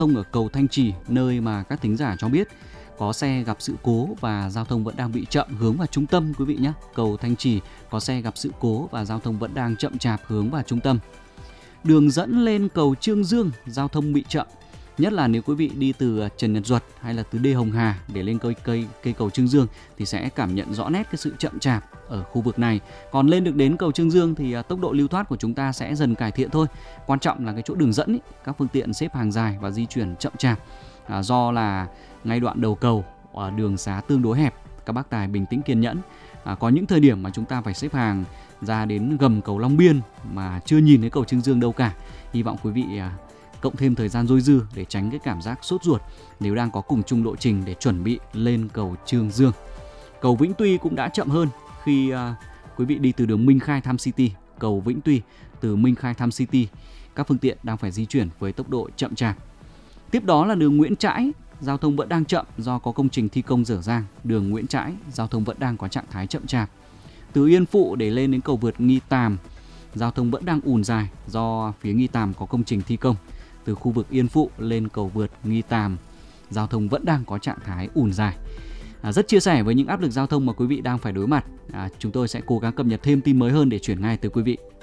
thông ở cầu Thanh Trì, nơi mà các thính giả cho biết có xe gặp sự cố và giao thông vẫn đang bị chậm hướng vào trung tâm quý vị nhé. Cầu Thanh Trì có xe gặp sự cố và giao thông vẫn đang chậm chạp hướng vào trung tâm. Đường dẫn lên cầu Chương Dương, giao thông bị chậm. Nhất là nếu quý vị đi từ Trần Nhật Duật hay là từ Đê Hồng Hà để lên cây cầu Chương Dương thì sẽ cảm nhận rõ nét cái sự chậm chạp ở khu vực này. Còn lên được đến cầu Chương Dương thì tốc độ lưu thoát của chúng ta sẽ dần cải thiện thôi. Quan trọng là cái chỗ đường dẫn ý, các phương tiện xếp hàng dài và di chuyển chậm chạp do là ngay đoạn đầu cầu đường xá tương đối hẹp. Các bác tài bình tĩnh kiên nhẫn. Có những thời điểm mà chúng ta phải xếp hàng ra đến gầm cầu Long Biên mà chưa nhìn thấy cầu Chương Dương đâu cả. Hy vọng quý vị cộng thêm thời gian dôi dư để tránh cái cảm giác sốt ruột nếu đang có cùng chung lộ trình để chuẩn bị lên cầu Chương Dương. Cầu Vĩnh Tuy cũng đã chậm hơn khi quý vị đi từ đường Minh Khai Tham City. Cầu Vĩnh Tuy từ Minh Khai Tham City, các phương tiện đang phải di chuyển với tốc độ chậm chạp. Tiếp đó là đường Nguyễn Trãi, giao thông vẫn đang chậm do có công trình thi công dở dang. Đường Nguyễn Trãi, giao thông vẫn đang có trạng thái chậm chạp. Từ Yên Phụ để lên đến cầu vượt Nghi Tàm, giao thông vẫn đang ùn dài do phía Nghi Tàm có công trình thi công. Từ khu vực Yên Phụ lên cầu vượt Nghi Tàm, giao thông vẫn đang có trạng thái ùn dài. Rất chia sẻ với những áp lực giao thông mà quý vị đang phải đối mặt. Chúng tôi sẽ cố gắng cập nhật thêm tin mới hơn để chuyển ngay tới quý vị.